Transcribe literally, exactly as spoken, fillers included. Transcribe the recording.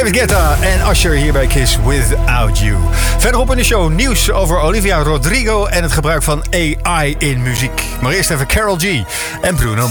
David Guetta en Usher hier bij Kiss Without You. Verderop in de show nieuws over Olivia Rodrigo en het gebruik van A I in muziek. Maar eerst even Karol G en Bruno